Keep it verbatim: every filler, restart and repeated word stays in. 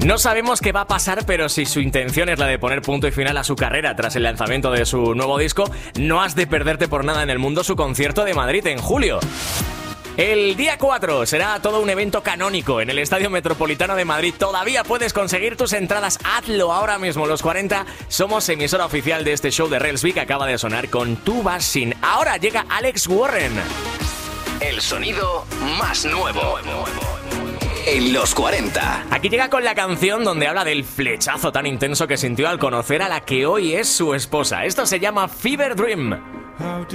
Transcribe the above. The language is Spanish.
No sabemos qué va a pasar, pero si su intención es la de poner punto y final a su carrera tras el lanzamiento de su nuevo disco, no has de perderte por nada en el mundo su concierto de Madrid en julio. El día cuatro será todo un evento canónico en el Estadio Metropolitano de Madrid. Todavía puedes conseguir tus entradas. Hazlo ahora mismo. Los cuarenta somos emisora oficial de este show de Railsby que acaba de sonar con Tu vas sin. Ahora llega Alex Warren. El sonido más nuevo en los cuarenta. Aquí llega con la canción donde habla del flechazo tan intenso que sintió al conocer a la que hoy es su esposa. Esto se llama Fever Dream.